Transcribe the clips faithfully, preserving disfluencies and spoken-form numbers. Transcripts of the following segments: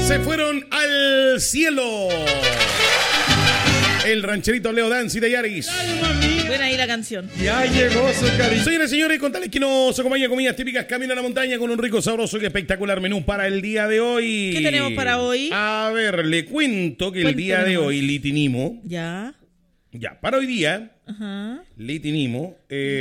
Se fueron al cielo. El rancherito Leo Dancy de Yaris. Buena ahí la canción. Ya llegó su cariño. Señores y señores, contales que nos acompaña comidas típicas Camino a la Montaña con un rico, sabroso y espectacular menú para el día de hoy. ¿Qué tenemos para hoy? A ver, le cuento que el Cuéntanos día de más. hoy, Litinimo. Ya. Ya, para hoy día, Ajá. Litinimo.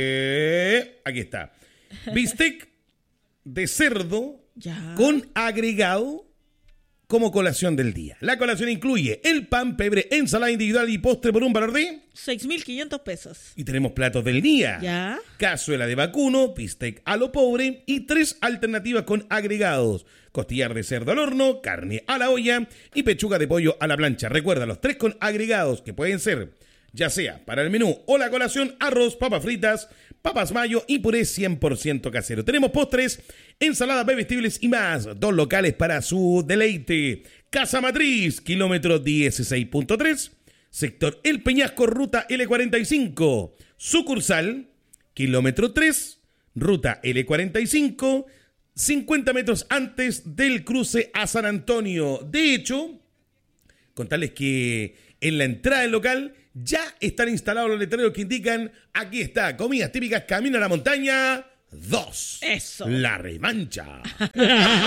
Eh, aquí está. Bistec de cerdo Ya. con agregado como colación del día. La colación incluye el pan, pebre, ensalada individual y postre por un valor de... seis mil quinientos pesos. Y tenemos platos del día. Ya. Cazuela de vacuno, bistec a lo pobre y tres alternativas con agregados. Costillar de cerdo al horno, carne a la olla y pechuga de pollo a la plancha. Recuerda, los tres con agregados que pueden ser, ya sea para el menú o la colación, arroz, papas fritas, papas mayo y puré cien por ciento casero. Tenemos postres, ensaladas bebestibles y más. Dos locales para su deleite. Casa Matriz, kilómetro dieciséis punto tres. Sector El Peñasco, ruta L cuarenta y cinco. Sucursal, kilómetro tres, ruta L cuarenta y cinco, cincuenta metros antes del cruce a San Antonio. De hecho, contarles que en la entrada del local ya están instalados los letreros que indican: aquí está, comidas típicas Camino a la Montaña dos. Eso. La revancha. Sí,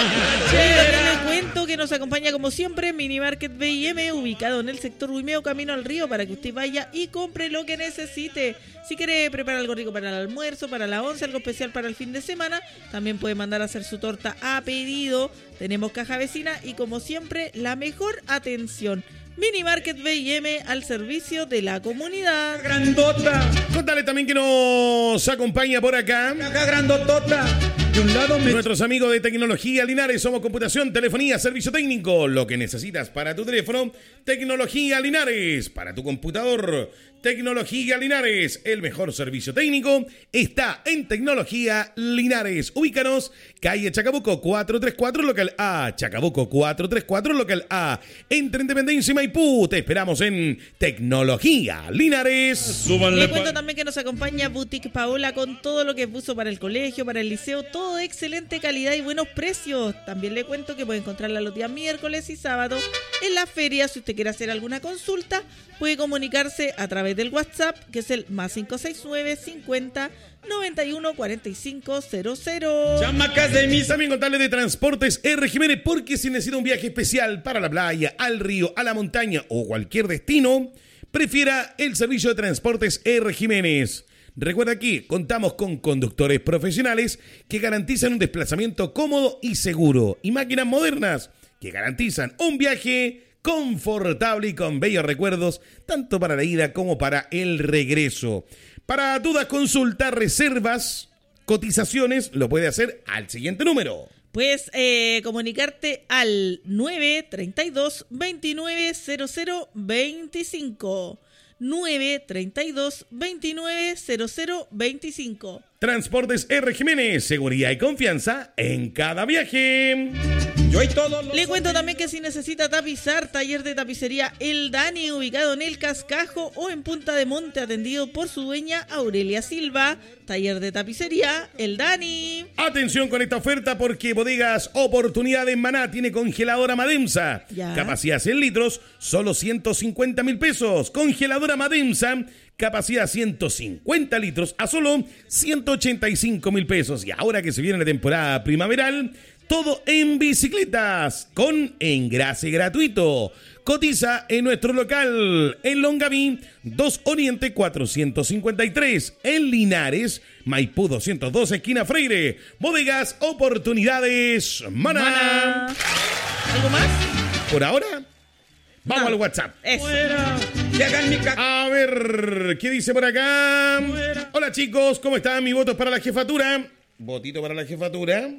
también les cuento que nos acompaña como siempre Mini Market B y M, ubicado en el sector Huimeo, camino al río, para que usted vaya y compre lo que necesite. Si quiere preparar algo rico para el almuerzo, para la once, algo especial para el fin de semana, también puede mandar a hacer su torta a pedido. Tenemos caja vecina y, como siempre, la mejor atención. Mini Market B y M, al servicio de la comunidad. Grandota. Contale también que nos acompaña por acá Caja grandotota. De un lado me... nuestros amigos de Tecnología Linares. Somos computación, telefonía, servicio técnico. Lo que necesitas para tu teléfono, Tecnología Linares. Para tu computador, Tecnología Linares. El mejor servicio técnico está en Tecnología Linares. Ubícanos, calle Chacabuco cuatrocientos treinta y cuatro, local A. Chacabuco cuatrocientos treinta y cuatro, local A. Entre Independencia y Maipú. Te esperamos en Tecnología Linares. Súbanle Le cuento pa- también que nos acompaña Boutique Paola con todo lo que es buzo para el colegio, para el liceo, todo de excelente calidad y buenos precios. También le cuento que puede encontrarla los días miércoles y sábado en la feria. Si usted quiere hacer alguna consulta, puede comunicarse a través del WhatsApp, que es el más cinco seis nueve, cincuenta, noventa y uno, cuarenta y cinco cero cero. Chamacas de mis... También contarle de Transportes R. Jiménez, porque si necesita un viaje especial para la playa, al río, a la montaña o cualquier destino, prefiera el servicio de Transportes R. Jiménez. Recuerda que contamos con conductores profesionales que garantizan un desplazamiento cómodo y seguro, y máquinas modernas que garantizan un viaje confortable y con bellos recuerdos, tanto para la ida como para el regreso. Para dudas, consultas, reservas, cotizaciones, lo puede hacer al siguiente número. Puedes eh, comunicarte al nueve treinta y dos, veintinueve, cero cero veinticinco. nueve treinta y dos, veintinueve, cero cero veinticinco. Transportes R. Jiménez, seguridad y confianza en cada viaje. Yo y todos los... Le cuento también que si necesita tapizar, taller de tapicería El Dani, ubicado en El Cascajo o en Punta de Monte, atendido por su dueña Aurelia Silva. Taller de tapicería El Dani. Atención con esta oferta, porque Bodegas Oportunidad en Maná tiene congeladora Mademsa. Ya. Capacidad cien litros, solo ciento cincuenta mil pesos. Congeladora Mademsa, capacidad ciento cincuenta litros, a solo ciento ochenta y cinco mil pesos. Y ahora que se viene la temporada primaveral, todo en bicicletas, con engrase gratuito. Cotiza en nuestro local, en Longaví, dos Oriente cuatrocientos cincuenta y tres, en Linares, Maipú doscientos dos, esquina Freire. Bodegas Oportunidades Maná. Maná. ¿Algo más? Por ahora, vamos No. al WhatsApp. Eso. Fuera. Que hagan mi caca. A ver, ¿qué dice por acá? Hola chicos, ¿cómo están? Mi voto es para la jefatura. Votito para la jefatura.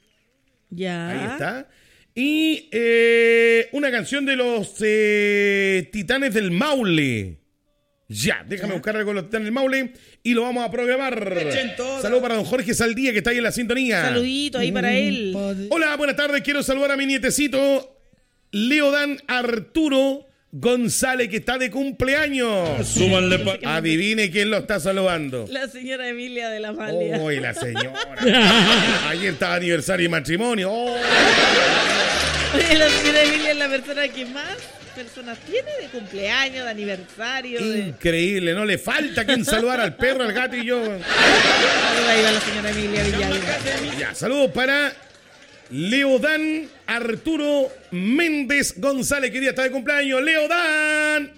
Ya. Ahí está. Y eh, una canción de los eh, Titanes del Maule. Ya, déjame Ya. buscar algo de los Titanes del Maule y lo vamos a programar. Echen todo. Saludos para don Jorge Saldía, que está ahí en la sintonía. Saludito ahí para él. Hola, buenas tardes. Quiero saludar a mi nietecito Leodan Arturo González, que está de cumpleaños. Súbanle pa... Adivine quién lo está saludando. La señora Emilia de la Malia. Uy, la señora. Ayer estaba aniversario y matrimonio. Oh. Oye, Oye, la señora Emilia es la persona que más personas tiene de cumpleaños, de aniversario. De... Increíble, no le falta quien saludar al perro, al gato y yo. Saluda ahí a la señora Emilia Villalba. Ya, saludos para Leodán Arturo Méndez González, que día está de cumpleaños. Leodán.